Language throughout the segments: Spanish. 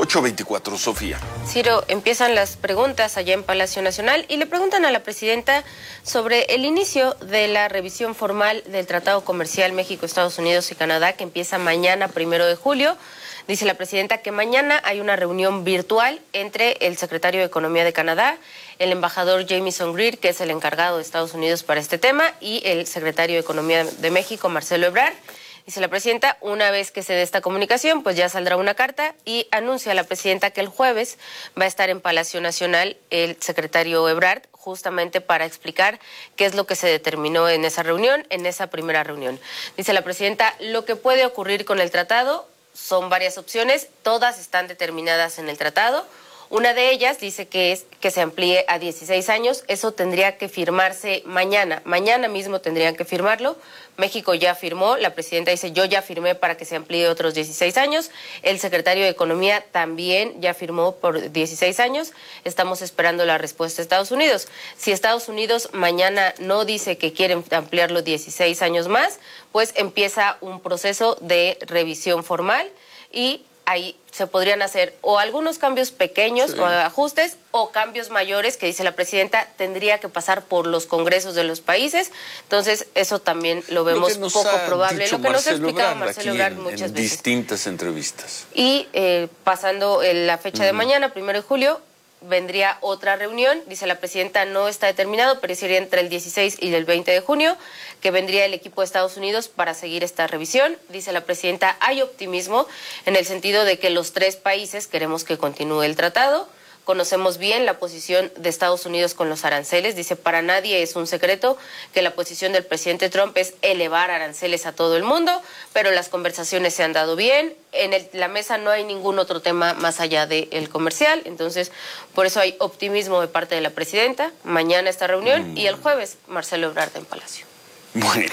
8:24, Sofía. Ciro, empiezan las preguntas allá en Palacio Nacional y le preguntan a la presidenta sobre el inicio de la revisión formal del Tratado Comercial México, Estados Unidos y Canadá, que empieza mañana, 1 de julio. Dice la presidenta que mañana hay una reunión virtual entre el secretario de Economía de Canadá, el embajador Jamieson Greer, que es el encargado de Estados Unidos para este tema, y el secretario de Economía de México, Marcelo Ebrard. Dice la presidenta, una vez que se dé esta comunicación, pues ya saldrá una carta y anuncia la presidenta que el jueves va a estar en Palacio Nacional el secretario Ebrard, justamente para explicar qué es lo que se determinó en esa reunión, en esa primera reunión. Dice la presidenta, lo que puede ocurrir con el tratado son varias opciones, todas están determinadas en el tratado. Una de ellas dice que es que se amplíe a 16 años, eso tendría que firmarse mañana mismo tendrían que firmarlo. México ya firmó, la presidenta dice yo ya firmé para que se amplíe otros 16 años, el secretario de Economía también ya firmó por 16 años, estamos esperando la respuesta de Estados Unidos. Si Estados Unidos mañana no dice que quieren ampliarlo 16 años más, pues empieza un proceso de revisión formal y ahí se podrían hacer o algunos cambios pequeños o ajustes o cambios mayores que dice la presidenta tendría que pasar por los congresos de los países. Entonces eso también lo vemos poco probable. Lo que nos ha explicado Marcelo Ebrard muchas veces. Distintas entrevistas. Y pasando la fecha de mañana, 1 de julio, vendría otra reunión, dice la presidenta, no está determinado, pero sería entre el 16 y el 20 de junio, que vendría el equipo de Estados Unidos para seguir esta revisión. Dice la presidenta, hay optimismo en el sentido de que los tres países queremos que continúe el tratado. Conocemos bien la posición de Estados Unidos con los aranceles. Dice, para nadie es un secreto que la posición del presidente Trump es elevar aranceles a todo el mundo, pero las conversaciones se han dado bien. En la mesa no hay ningún otro tema más allá del comercial. Entonces, por eso hay optimismo de parte de la presidenta. Mañana esta reunión y el jueves Marcelo Ebrard en Palacio. Bueno,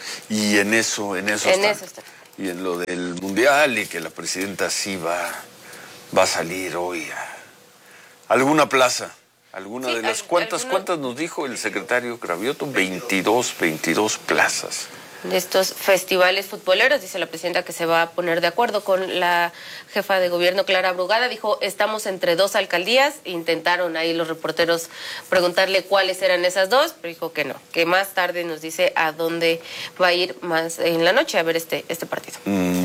y en eso está. Y en lo del Mundial y que la presidenta sí va a salir hoy a alguna plaza, alguna de las cuantas nos dijo el secretario Cravioto, 22 plazas. De estos festivales futboleros, dice la presidenta que se va a poner de acuerdo con la jefa de gobierno Clara Brugada, dijo, estamos entre dos alcaldías, intentaron ahí los reporteros preguntarle cuáles eran esas dos, pero dijo que no, que más tarde nos dice a dónde va a ir más en la noche a ver este partido.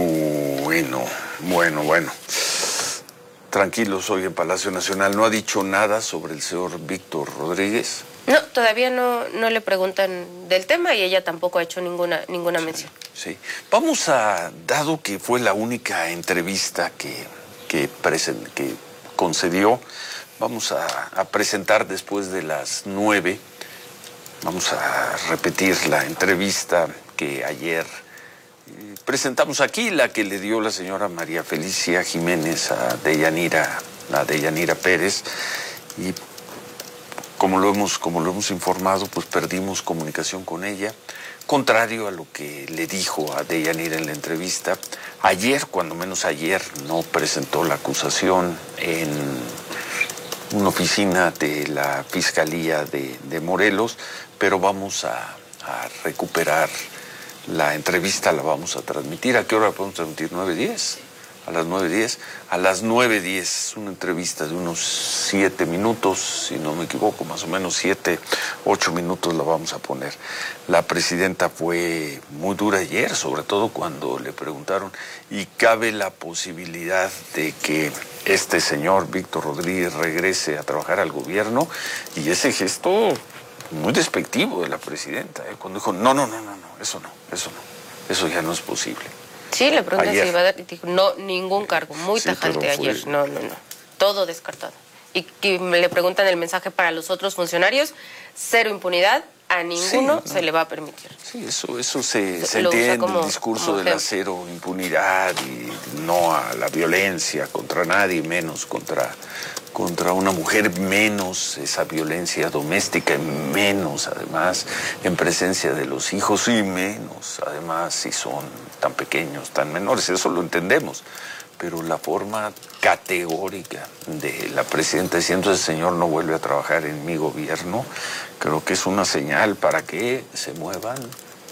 Bueno. Tranquilos hoy en Palacio Nacional. ¿No ha dicho nada sobre el señor Víctor Rodríguez? No, todavía no le preguntan del tema y ella tampoco ha hecho ninguna mención. Sí. Dado que fue la única entrevista que concedió, vamos a presentar después de las 9. Vamos a repetir la entrevista que ayer presentamos aquí, la que le dio la señora María Felicia Jiménez a Deyanira Pérez, y como lo hemos informado, pues perdimos comunicación con ella, contrario a lo que le dijo a Deyanira en la entrevista. Ayer, cuando menos ayer, no presentó la acusación en una oficina de la Fiscalía de Morelos, pero vamos a recuperar la entrevista, la vamos a transmitir. ¿A qué hora podemos transmitir? ¿9:10? A las 9:10. A las 9:10, una entrevista de unos 7 minutos, si no me equivoco, más o menos 7, 8 minutos la vamos a poner. La presidenta fue muy dura ayer, sobre todo cuando le preguntaron, ¿y cabe la posibilidad de que este señor Víctor Rodríguez regrese a trabajar al gobierno? Y ese gesto muy despectivo de la presidenta, cuando dijo, no, eso ya no es posible. Sí, le pregunté si iba a dar, y dijo, no, ningún cargo, muy tajante ayer, no, todo descartado. Y le preguntan el mensaje para los otros funcionarios, cero impunidad, a ninguno se le va a permitir. Sí, eso se entiende, el discurso de la cero impunidad y no a la violencia contra nadie, menos contra una mujer, menos esa violencia doméstica, menos además en presencia de los hijos y menos además si son tan pequeños, tan menores, eso lo entendemos. Pero la forma categórica de la presidenta diciendo ese señor no vuelve a trabajar en mi gobierno, creo que es una señal para que se muevan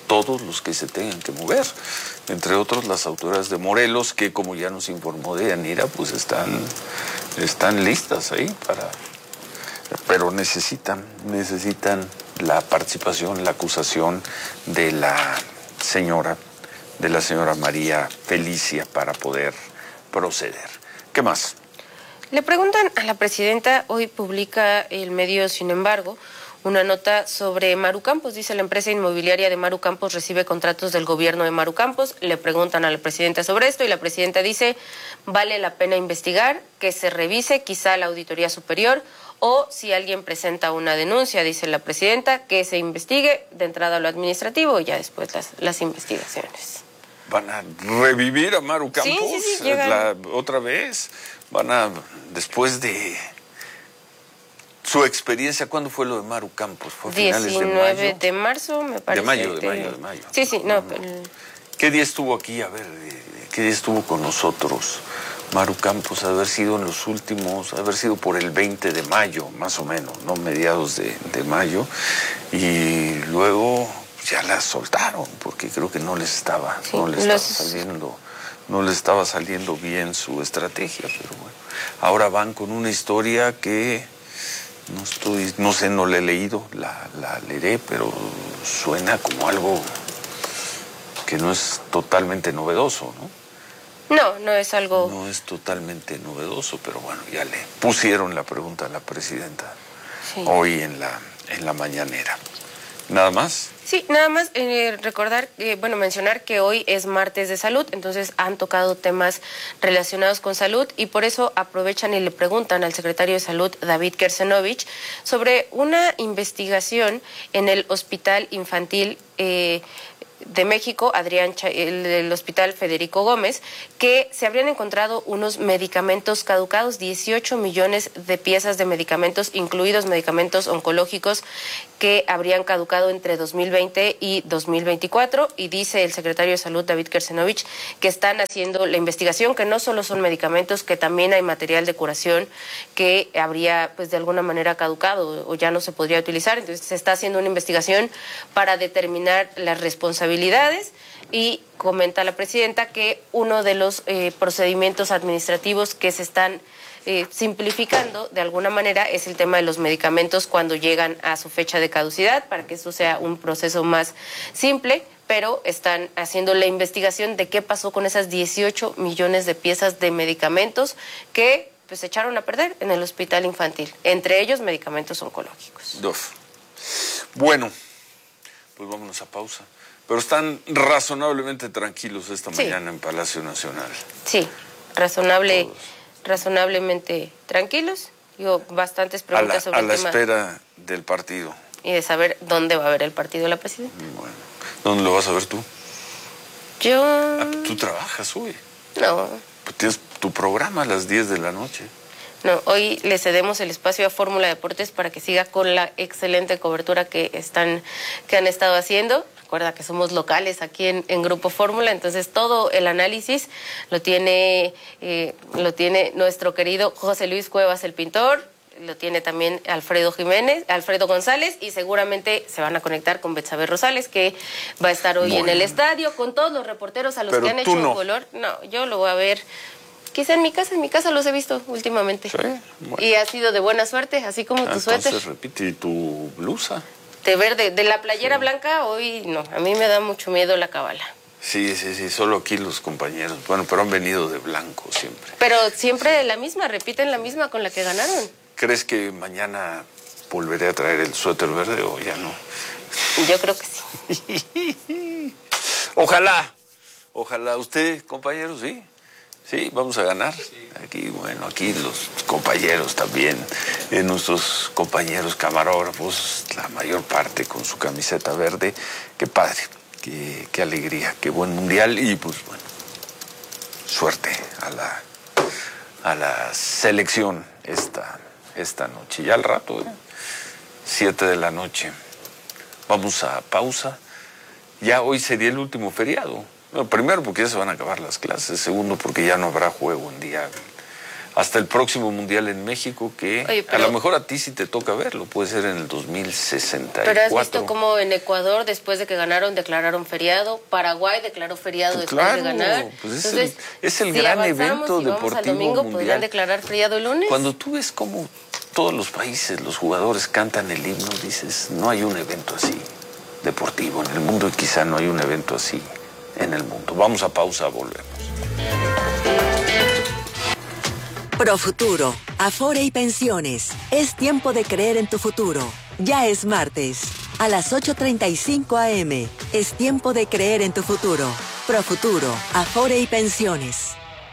todos los que se tengan que mover, entre otros las autoridades de Morelos, que como ya nos informó Deyanira, pues están listas ahí pero necesitan la participación, la acusación de la señora María Felicia para poder proceder. ¿Qué más? Le preguntan a la presidenta, hoy publica el medio, sin embargo, una nota sobre Maru Campos. Dice: la empresa inmobiliaria de Maru Campos recibe contratos del gobierno de Maru Campos. Le preguntan a la presidenta sobre esto y la presidenta dice: vale la pena investigar, que se revise quizá la Auditoría Superior, o si alguien presenta una denuncia, dice la presidenta, que se investigue de entrada lo administrativo y ya después las investigaciones. ¿Van a revivir a Maru Campos? Sí, otra vez? Después de su experiencia, ¿cuándo fue lo de Maru Campos? ¿Fue a finales de mayo? 19 de marzo, me parece. De mayo. Sí, no. ¿Qué día estuvo aquí? A ver, ¿qué día estuvo con nosotros? Maru Campos, haber sido por el 20 de mayo, más o menos, ¿no? Mediados de mayo. Y luego ya la soltaron, porque creo que no les estaba saliendo bien su estrategia, pero bueno. Ahora van con una historia que no la he leído, la leeré, pero suena como algo que no es totalmente novedoso, ¿no? No es algo... No es totalmente novedoso, pero bueno, ya le pusieron la pregunta a la presidenta hoy en la mañanera. ¿Nada más? Sí, nada más mencionar que hoy es martes de salud, entonces han tocado temas relacionados con salud y por eso aprovechan y le preguntan al secretario de Salud, David Kersenovich, sobre una investigación en el Hospital Infantil de México, el Hospital Federico Gómez, que se habrían encontrado unos medicamentos caducados, 18 millones de piezas de medicamentos, incluidos medicamentos oncológicos, que habrían caducado entre 2020 y 2024, y dice el secretario de Salud, David Kersenovich, que están haciendo la investigación, que no solo son medicamentos, que también hay material de curación que habría, pues, de alguna manera caducado o ya no se podría utilizar. Entonces se está haciendo una investigación para determinar las responsabilidades y comenta la presidenta que uno de los procedimientos administrativos que se están simplificando de alguna manera es el tema de los medicamentos cuando llegan a su fecha de caducidad, para que esto sea un proceso más simple, pero están haciendo la investigación de qué pasó con esas 18 millones de piezas de medicamentos que pues se echaron a perder en el hospital infantil, entre ellos medicamentos oncológicos. Bueno, pues vámonos a pausa. Pero están razonablemente tranquilos esta mañana en Palacio Nacional. Sí, razonablemente tranquilos. Digo, bastantes preguntas sobre el tema. A la espera del partido. Y de saber dónde va a haber el partido de la presidenta. Bueno, ¿dónde lo vas a ver tú? Yo... ¿Tú trabajas hoy? No. Pues tienes tu programa a las 10 de la noche. No, hoy le cedemos el espacio a Fórmula Deportes para que siga con la excelente cobertura que han estado haciendo. Recuerda que somos locales aquí en Grupo Fórmula, entonces todo el análisis lo tiene nuestro querido José Luis Cuevas, el pintor, lo tiene también Alfredo González, y seguramente se van a conectar con Betsabe Rosales, que va a estar hoy en el estadio, con todos los reporteros a los que han hecho un color. No, yo lo voy a ver quizá en mi casa los he visto últimamente. Sí, bueno. Y ha sido de buena suerte, así como tu suéter. Entonces repite, ¿y tu blusa? De verde, de la playera blanca, hoy no, a mí me da mucho miedo la cábala. Sí, solo aquí los compañeros, bueno, pero han venido de blanco siempre. Pero siempre la misma, repiten la misma con la que ganaron. ¿Crees que mañana volveré a traer el suéter verde o ya no? Yo creo que sí. Ojalá, usted, compañeros, ¿sí? Sí, vamos a ganar. Aquí los compañeros también, nuestros compañeros camarógrafos, la mayor parte con su camiseta verde. Qué padre, qué alegría, qué buen mundial y pues bueno, suerte a la selección esta noche. Ya al rato, 7 de la noche. Vamos a pausa. Ya hoy sería el último feriado. Bueno, primero porque ya se van a acabar las clases, segundo porque ya no habrá juego en día hasta el próximo Mundial en México, que a lo mejor a ti sí te toca verlo, puede ser en el 2064. Pero has visto cómo en Ecuador, después de que ganaron, declararon feriado, Paraguay declaró feriado después de ganar. Pues entonces, es el gran evento deportivo al domingo, mundial. ¿podrían declarar feriado el lunes? Cuando tú ves cómo todos los países, los jugadores cantan el himno, dices, no hay un evento así deportivo en el mundo y quizá no hay un evento así en el mundo. Vamos a pausa, volvemos. Profuturo, Afore y Pensiones. Es tiempo de creer en tu futuro. Ya es martes. A las 8:35 a.m. Es tiempo de creer en tu futuro. Profuturo, Afore y Pensiones.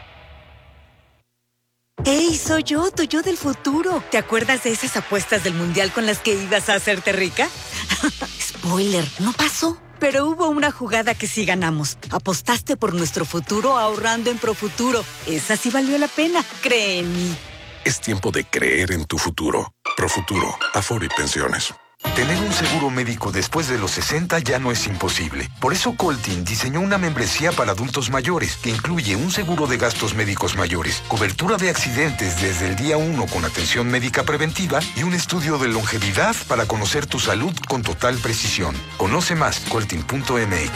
¡Ey, soy yo, tu yo del futuro! ¿Te acuerdas de esas apuestas del Mundial con las que ibas a hacerte rica? Spoiler, no pasó. Pero hubo una jugada que sí ganamos. Apostaste por nuestro futuro ahorrando en Profuturo. Esa sí valió la pena, cree en mí. Es tiempo de creer en tu futuro. Profuturo, Afore y Pensiones. Tener un seguro médico después de los 60 ya no es imposible. Por eso Coltin diseñó una membresía para adultos mayores que incluye un seguro de gastos médicos mayores, cobertura de accidentes desde el día 1 con atención médica preventiva y un estudio de longevidad para conocer tu salud con total precisión. Conoce más, coltin.mx.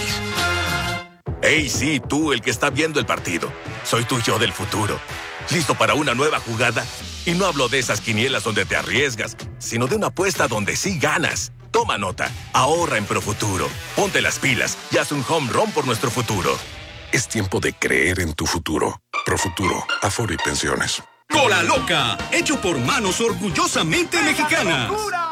Hey, sí, tú, el que está viendo el partido. Soy tu yo del futuro. ¿Listo para una nueva jugada? Y no hablo de esas quinielas donde te arriesgas, sino de una apuesta donde sí ganas. Toma nota, ahorra en Profuturo. Ponte las pilas y haz un home run por nuestro futuro. Es tiempo de creer en tu futuro. Profuturo, Afore y Pensiones. Cola Loca, hecho por manos orgullosamente mexicanas.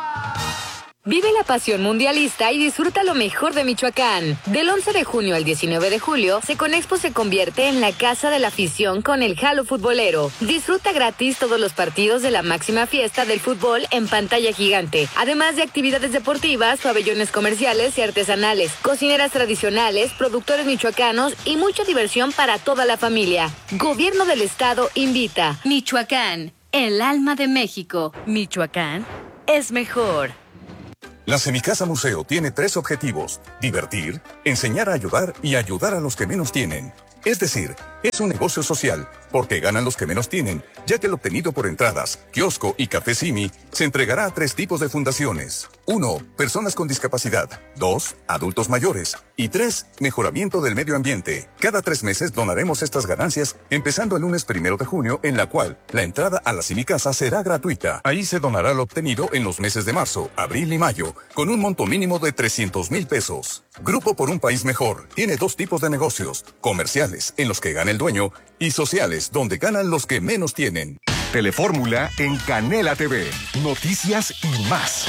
Vive la pasión mundialista y disfruta lo mejor de Michoacán. Del 11 de junio al 19 de julio, Seconexpo se convierte en la casa de la afición con el Jalo Futbolero. Disfruta gratis todos los partidos de la máxima fiesta del fútbol en pantalla gigante, además de actividades deportivas, pabellones comerciales y artesanales, cocineras tradicionales, productores michoacanos y mucha diversión para toda la familia. Gobierno del Estado invita. Michoacán, el alma de México. Michoacán es mejor. La Semicasa Museo tiene 3 objetivos: divertir, enseñar a ayudar y ayudar a los que menos tienen. Es decir, es un negocio social, porque ganan los que menos tienen, ya que el obtenido por entradas, kiosco y café Simi se entregará a 3 tipos de fundaciones. 1. Personas con discapacidad. 2. Adultos mayores. Y 3. Mejoramiento del medio ambiente. Cada 3 meses donaremos estas ganancias, empezando el lunes 1 de junio, en la cual la entrada a la Semicasa será gratuita. Ahí se donará lo obtenido en los meses de marzo, abril y mayo, con un monto mínimo de 300,000 pesos. Grupo por un País Mejor tiene 2 tipos de negocios: comerciales, en los que gana el dueño, y sociales, donde ganan los que menos tienen. Telefórmula en Canela TV. Noticias y más.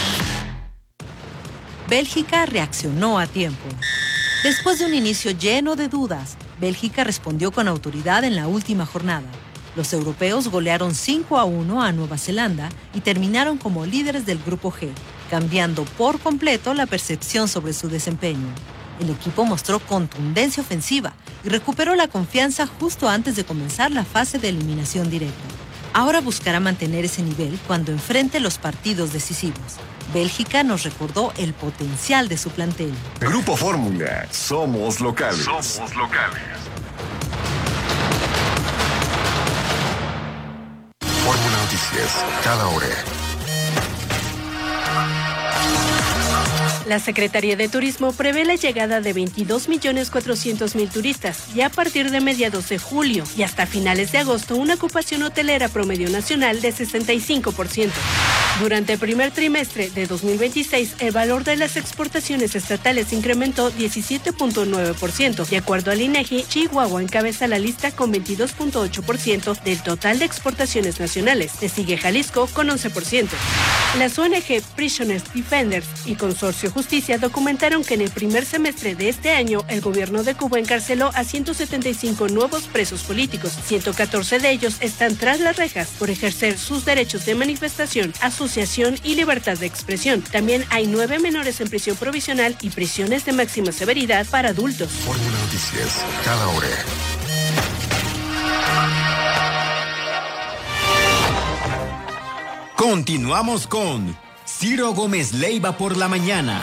Bélgica reaccionó a tiempo. Después de un inicio lleno de dudas, Bélgica respondió con autoridad en la última jornada. Los europeos golearon 5-1 a Nueva Zelanda y terminaron como líderes del Grupo G, cambiando por completo la percepción sobre su desempeño. El equipo mostró contundencia ofensiva y recuperó la confianza justo antes de comenzar la fase de eliminación directa. Ahora buscará mantener ese nivel cuando enfrente los partidos decisivos. Bélgica nos recordó el potencial de su plantel. Grupo Fórmula, somos locales. Somos locales. Fórmula Noticias, cada hora. La Secretaría de Turismo prevé la llegada de 22.400.000 turistas y a partir de mediados de julio y hasta finales de agosto una ocupación hotelera promedio nacional de 65%. Durante el primer trimestre de 2026, el valor de las exportaciones estatales incrementó 17.9%. De acuerdo al INEGI, Chihuahua encabeza la lista con 22.8% del total de exportaciones nacionales. Le sigue Jalisco con 11%. Las ONG Prisoners Defenders y Consorcio Justicia documentaron que en el primer semestre de este año el gobierno de Cuba encarceló a 175 nuevos presos políticos. 114 de ellos están tras las rejas por ejercer sus derechos de manifestación, asociación y libertad de expresión. También hay 9 menores en prisión provisional y prisiones de máxima severidad para adultos. Fórmula Noticias, cada hora. Continuamos con Ciro Gómez Leiva por la mañana.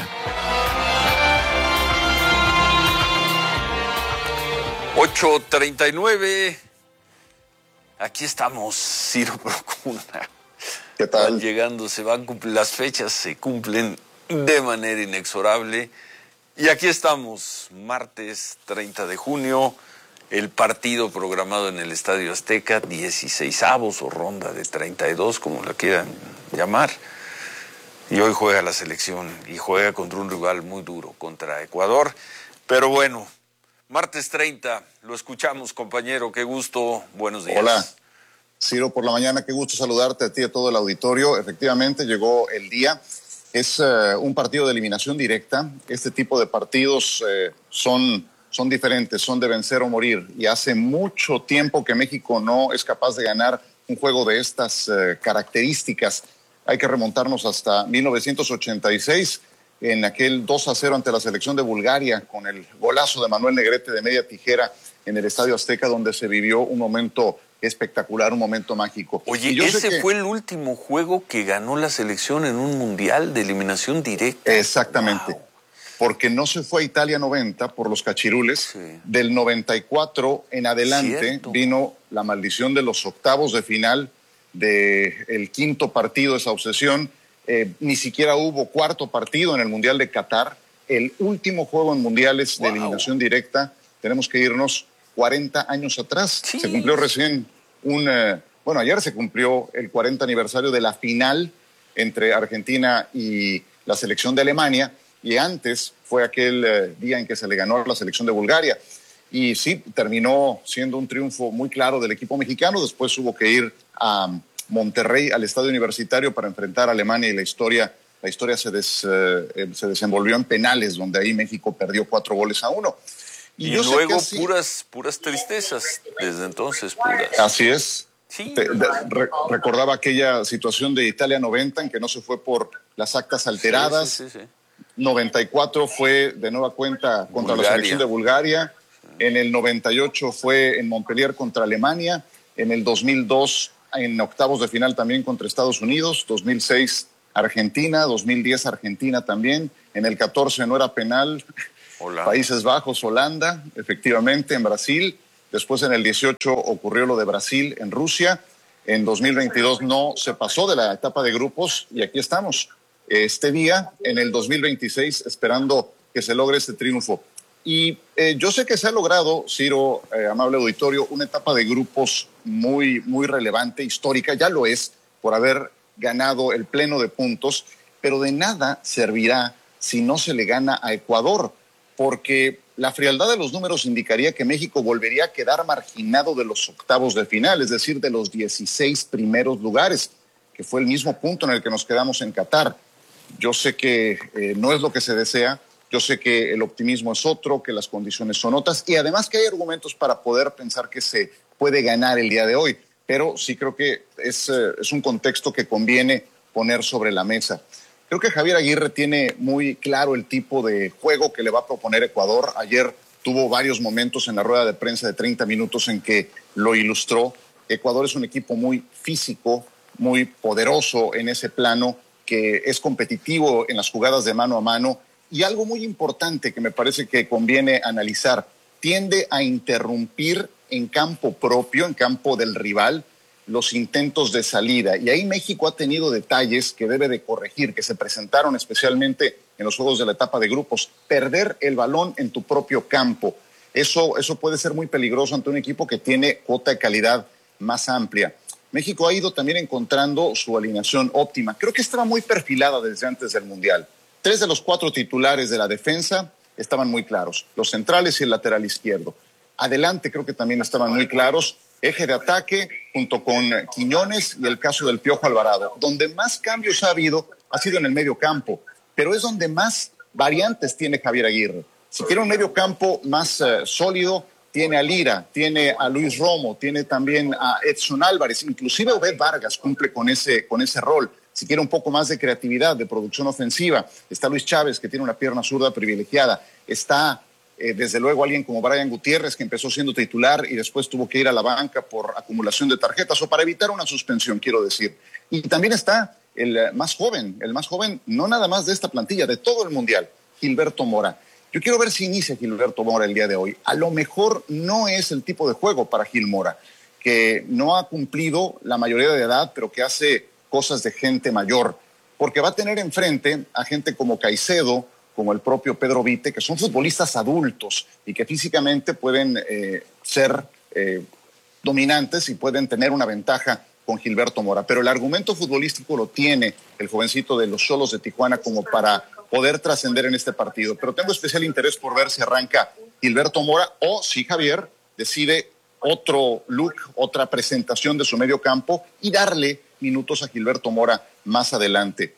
8:39. Aquí estamos, Ciro Procuna. ¿Qué tal? Van llegando, las fechas se cumplen de manera inexorable. Y aquí estamos, martes 30 de junio, el partido programado en el Estadio Azteca, 16avos o ronda de 32, como la quieran llamar. Y hoy juega la selección y juega contra un rival muy duro, contra Ecuador. Pero bueno, martes 30, lo escuchamos, compañero, qué gusto, buenos días. Hola, Ciro, por la mañana, qué gusto saludarte a ti y a todo el auditorio. Efectivamente, llegó el día. Es un partido de eliminación directa. Este tipo de partidos son diferentes, son de vencer o morir. Y hace mucho tiempo que México no es capaz de ganar un juego de estas características. Hay que remontarnos hasta 1986, en aquel 2-0 ante la selección de Bulgaria, con el golazo de Manuel Negrete de media tijera en el Estadio Azteca, donde se vivió un momento espectacular, un momento mágico. Oye, ese fue el último juego que ganó la selección en un mundial de eliminación directa. Exactamente. Wow. Porque no se fue a Italia 90 por los cachirules. Sí. Del 94 en adelante vino la maldición de los octavos de final, del quinto partido, esa obsesión. Ni siquiera hubo cuarto partido en el Mundial de Qatar. El último juego en mundiales de eliminación directa, tenemos que irnos 40 años atrás. Sí. Se cumplió recién ayer se cumplió el 40 aniversario de la final entre Argentina y la selección de Alemania, y antes fue aquel día en que se le ganó a la selección de Bulgaria. Y sí, terminó siendo un triunfo muy claro del equipo mexicano. Después hubo que ir a Monterrey, al estadio universitario, para enfrentar a Alemania, y la historia se desenvolvió en penales, donde ahí México perdió 4-1. Y luego puras tristezas, desde entonces puras. Así es. Sí. Recordaba aquella situación de Italia 90, en que no se fue por las actas alteradas. Sí. 94 fue de nueva cuenta contra la selección de Bulgaria. En el 98 fue en Montpellier contra Alemania. En el 2002 en octavos de final también contra Estados Unidos. 2006 Argentina. 2010 Argentina también. En el 14 no era penal. Hola. Países Bajos, Holanda, efectivamente, en Brasil. Después en el 18 ocurrió lo de Brasil en Rusia. En 2022 no se pasó de la etapa de grupos, y aquí estamos. Este día, en el 2026, esperando que se logre este triunfo. Y yo sé que se ha logrado, Ciro, amable auditorio, una etapa de grupos muy, muy relevante, histórica. Ya lo es, por haber ganado el pleno de puntos, pero de nada servirá si no se le gana a Ecuador, porque la frialdad de los números indicaría que México volvería a quedar marginado de los octavos de final, es decir, de los 16 primeros lugares, que fue el mismo punto en el que nos quedamos en Qatar. Yo sé que no es lo que se desea, yo sé que el optimismo es otro, que las condiciones son otras, y además que hay argumentos para poder pensar que se puede ganar el día de hoy, pero sí creo que es un contexto que conviene poner sobre la mesa. Creo que Javier Aguirre tiene muy claro el tipo de juego que le va a proponer Ecuador. Ayer tuvo varios momentos en la rueda de prensa de 30 minutos en que lo ilustró. Ecuador es un equipo muy físico, muy poderoso en ese plano, que es competitivo en las jugadas de mano a mano, y algo muy importante que me parece que conviene analizar, tiende a interrumpir en campo propio, en campo del rival, los intentos de salida. Y ahí México ha tenido detalles que debe de corregir, que se presentaron especialmente en los juegos de la etapa de grupos. Perder el balón en tu propio campo, eso puede ser muy peligroso ante un equipo que tiene cuota de calidad más amplia. México ha ido también encontrando su alineación óptima. Creo que estaba muy perfilada desde antes del Mundial. 3 de los 4 titulares de la defensa estaban muy claros, los centrales y el lateral izquierdo. Adelante creo que también estaban muy claros. Eje de ataque junto con Quiñones y el caso del Piojo Alvarado. Donde más cambios ha habido ha sido en el medio campo, pero es donde más variantes tiene Javier Aguirre. Si quiere un medio campo más sólido, tiene a Lira, tiene a Luis Romo, tiene también a Edson Álvarez, inclusive Obed Vargas cumple con ese rol. Si quiere un poco más de creatividad, de producción ofensiva, está Luis Chávez, que tiene una pierna zurda privilegiada. Está desde luego alguien como Brian Gutiérrez, que empezó siendo titular y después tuvo que ir a la banca por acumulación de tarjetas o para evitar una suspensión, quiero decir. Y también está el más joven no nada más de esta plantilla, de todo el Mundial, Gilberto Mora. Yo quiero ver si inicia Gilberto Mora el día de hoy. A lo mejor no es el tipo de juego para Gil Mora. que no ha cumplido la mayoría de edad, pero que hace cosas de gente mayor, porque va a tener enfrente a gente como Caicedo, como el propio Pedro Vite, que son futbolistas adultos y que físicamente pueden ser dominantes y pueden tener una ventaja con Gilberto Mora. Pero el argumento futbolístico lo tiene el jovencito de los Xolos de Tijuana como para poder trascender en este partido. Pero tengo especial interés por ver si arranca Gilberto Mora o si Javier decide otro look, otra presentación de su medio campo y darle minutos a Gilberto Mora más adelante.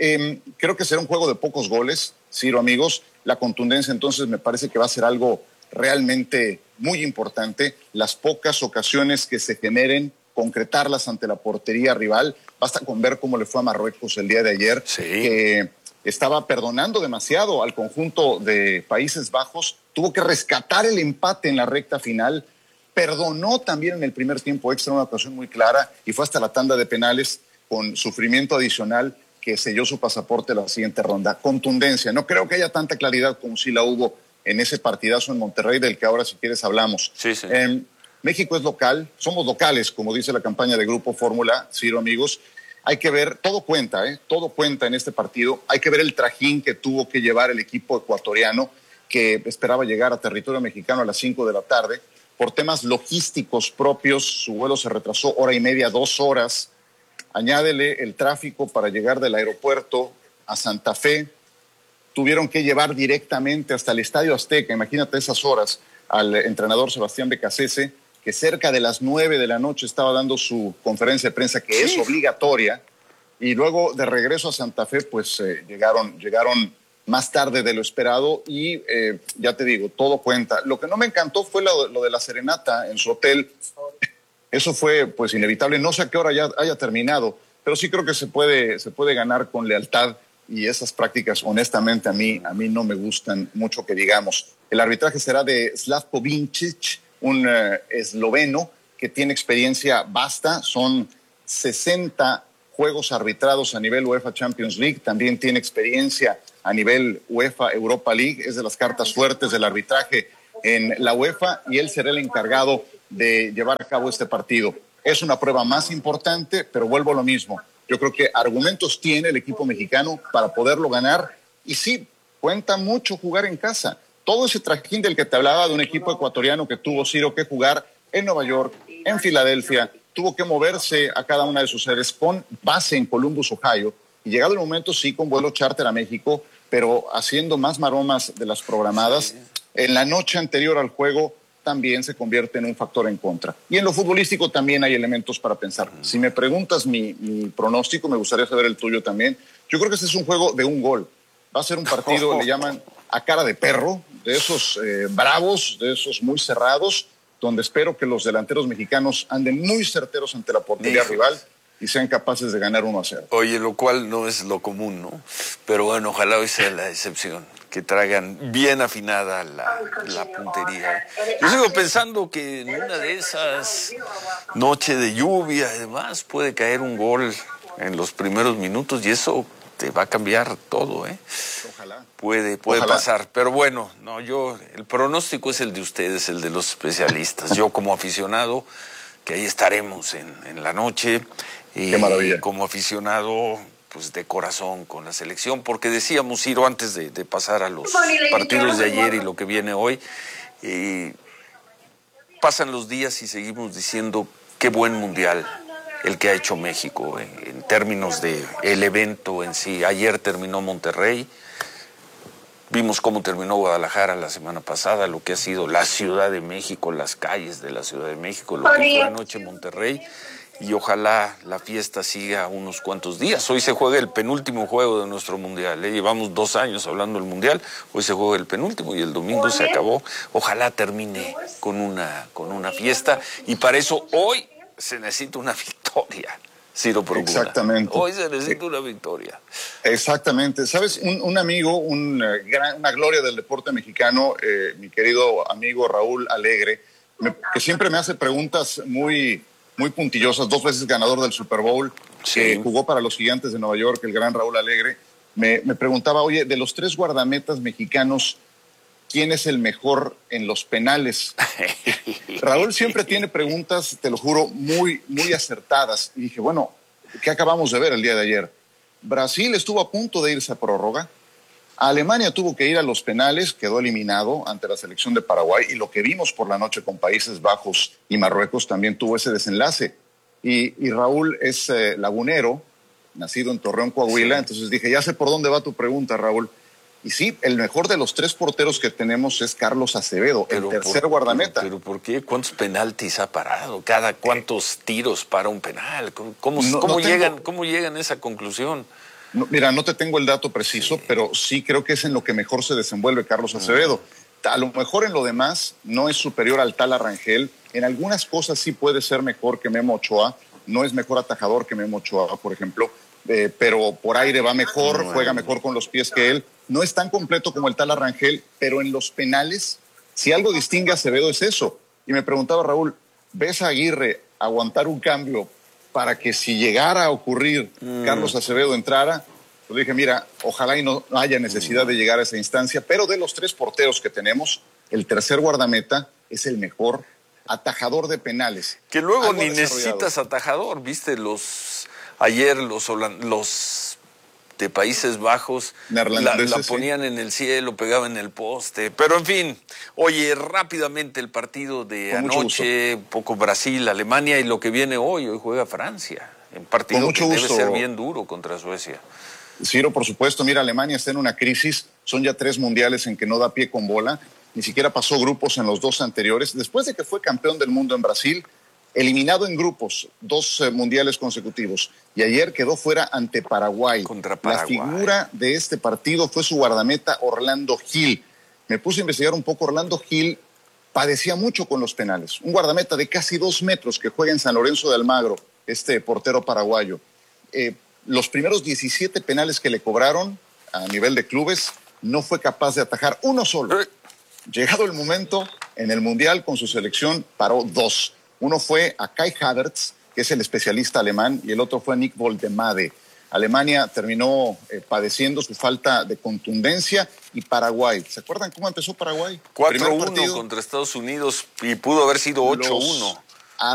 Creo que será un juego de pocos goles, Ciro, amigos. La contundencia entonces me parece que va a ser algo realmente muy importante. Las pocas ocasiones que se generen, concretarlas ante la portería rival. Basta con ver cómo le fue a Marruecos el día de ayer, que estaba perdonando demasiado al conjunto de Países Bajos, tuvo que rescatar el empate en la recta final, perdonó también en el primer tiempo extra una ocasión muy clara y fue hasta la tanda de penales con sufrimiento adicional que selló su pasaporte a la siguiente ronda. Contundencia, no creo que haya tanta claridad como si la hubo en ese partidazo en Monterrey, del que ahora si quieres hablamos. México es local, somos locales, como dice la campaña de Grupo Fórmula, Ciro, amigos. Hay que ver, todo cuenta en este partido. Hay que ver el trajín que tuvo que llevar el equipo ecuatoriano, que esperaba llegar a territorio mexicano a las 5 de la tarde. Por temas logísticos propios, su vuelo se retrasó 1:30, 2 horas. Añádele el tráfico para llegar del aeropuerto a Santa Fe. Tuvieron que llevar directamente hasta el Estadio Azteca, imagínate esas horas, al entrenador Sebastián Becasese, que cerca de las 9 de la noche estaba dando su conferencia de prensa, que es obligatoria, y luego de regreso a Santa Fe, pues llegaron más tarde de lo esperado y ya te digo, todo cuenta. Lo que no me encantó fue lo de la serenata en su hotel. Eso fue pues inevitable, no sé a qué hora ya haya terminado, pero sí creo que se puede ganar con lealtad y esas prácticas, honestamente, a mí no me gustan mucho que digamos. El arbitraje será de Slavko Vincic, un esloveno que tiene experiencia vasta, son 60 juegos arbitrados a nivel UEFA Champions League, también tiene experiencia a nivel UEFA Europa League, es de las cartas fuertes del arbitraje en la UEFA y él será el encargado de llevar a cabo este partido. Es una prueba más importante, pero vuelvo a lo mismo. Yo creo que argumentos tiene el equipo mexicano para poderlo ganar y sí, cuenta mucho jugar en casa. Todo ese trajín del que te hablaba de un equipo ecuatoriano que tuvo, Ciro, que jugar en Nueva York, en Filadelfia, tuvo que moverse a cada una de sus sedes con base en Columbus, Ohio, y llegado el momento sí con vuelo charter a México, pero haciendo más maromas de las programadas, en la noche anterior al juego también se convierte en un factor en contra. Y en lo futbolístico también hay elementos para pensar. Si me preguntas mi pronóstico, me gustaría saber el tuyo también. Yo creo que este es un juego de un gol. Va a ser un partido, le llaman a cara de perro, de esos bravos, de esos muy cerrados, donde espero que los delanteros mexicanos anden muy certeros ante la portería rival y sean capaces de ganar 1-0. Oye, lo cual no es lo común, ¿no? Pero bueno, ojalá hoy sea la excepción, que traigan bien afinada la puntería. Yo sigo pensando que en una de esas noches de lluvia, además, puede caer un gol en los primeros minutos y eso te va a cambiar todo, ¿eh? Ojalá. Puede pasar, pero bueno, no, el pronóstico es el de ustedes, el de los especialistas. Yo como aficionado, que ahí estaremos en la noche, y qué maravilla. Como aficionado, pues de corazón con la selección, porque decíamos, Ciro, antes de pasar a los partidos de ayer y lo que viene hoy, pasan los días y seguimos diciendo qué buen mundial el que ha hecho México en términos de el evento en sí. Ayer terminó Monterrey, vimos cómo terminó Guadalajara la semana pasada, lo que ha sido la Ciudad de México, las calles de la Ciudad de México, lo que fue anoche Monterrey, y ojalá la fiesta siga unos cuantos días. Hoy se juega el penúltimo juego de nuestro mundial, llevamos 2 años hablando del mundial, hoy se juega el penúltimo y el domingo se acabó. Ojalá termine con una fiesta, y para eso hoy se necesita una victoria, Ciro Procuna. Exactamente. Hoy se necesita una victoria. Exactamente. ¿Sabes? Un amigo, una gloria del deporte mexicano, mi querido amigo Raúl Alegre, que siempre me hace preguntas muy puntillosas, 2 veces ganador del Super Bowl, que jugó para los Gigantes de Nueva York, el gran Raúl Alegre, me preguntaba, oye, de los 3 guardametas mexicanos, ¿quién es el mejor en los penales? Raúl siempre tiene preguntas, te lo juro, muy, muy acertadas. Y dije, bueno, ¿qué acabamos de ver el día de ayer? Brasil estuvo a punto de irse a prórroga. Alemania tuvo que ir a los penales, quedó eliminado ante la selección de Paraguay. Y lo que vimos por la noche con Países Bajos y Marruecos también tuvo ese desenlace. Y Raúl es lagunero, nacido en Torreón, Coahuila. Sí. Entonces dije, ya sé por dónde va tu pregunta, Raúl. Y sí, el mejor de los 3 porteros que tenemos es Carlos Acevedo, el tercer guardameta. Pero ¿por qué? ¿Cuántos penaltis ha parado? ¿Cada cuántos tiros para un penal? ¿Cómo llegan a esa conclusión? No, mira, no te tengo el dato preciso, pero sí creo que es en lo que mejor se desenvuelve Carlos Acevedo. A lo mejor en lo demás no es superior al Tala Rangel. En algunas cosas sí puede ser mejor que Memo Ochoa. No es mejor atajador que Memo Ochoa, por ejemplo. Pero por aire va mejor, juega mejor con los pies que él. No es tan completo como el Tala Rangel, pero en los penales, si algo distingue a Acevedo es eso. Y me preguntaba Raúl, ¿ves a Aguirre aguantar un cambio para que si llegara a ocurrir Carlos Acevedo entrara? Pues dije, mira, ojalá y no haya necesidad de llegar a esa instancia, pero de los 3 porteros que tenemos, el tercer guardameta es el mejor atajador de penales. Que luego ni necesitas atajador, viste, ayer los de Países Bajos la ponían en el cielo, pegaban en el poste, pero en fin, oye, rápidamente el partido de anoche, un poco Brasil, Alemania y lo que viene hoy juega Francia, un partido que debe ser bien duro contra Suecia. Ciro, por supuesto, mira, Alemania está en una crisis, son ya 3 mundiales en que no da pie con bola, ni siquiera pasó grupos en los 2 anteriores, después de que fue campeón del mundo en Brasil, eliminado en grupos, 2 mundiales consecutivos. Y ayer quedó fuera ante Paraguay. Contra Paraguay. La figura de este partido fue su guardameta Orlando Gil. Me puse a investigar un poco. Orlando Gil padecía mucho con los penales. Un guardameta de casi 2 metros que juega en San Lorenzo de Almagro, este portero paraguayo. Los primeros 17 penales que le cobraron a nivel de clubes, no fue capaz de atajar uno solo. Llegado el momento, en el Mundial con su selección, paró 2. Uno fue a Kai Havertz, que es el especialista alemán, y el otro fue a Nick Woldemade. Alemania terminó padeciendo su falta de contundencia y Paraguay. ¿Se acuerdan cómo empezó Paraguay? 4-1 contra Estados Unidos y pudo haber sido 8-1.